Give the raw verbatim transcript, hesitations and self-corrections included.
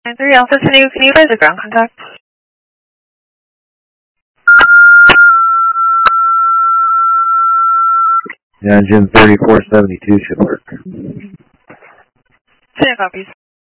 nine three Alpha, can you, can you raise a ground contact? Yeah, engine thirty-four seventy-two should work. Send copies.